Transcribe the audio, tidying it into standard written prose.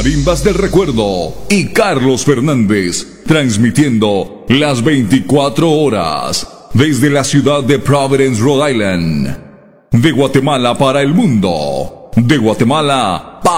Marimbas del Recuerdo y Carlos Fernández, transmitiendo las 24 horas desde la ciudad de Providence, Rhode Island. De Guatemala para el mundo. De Guatemala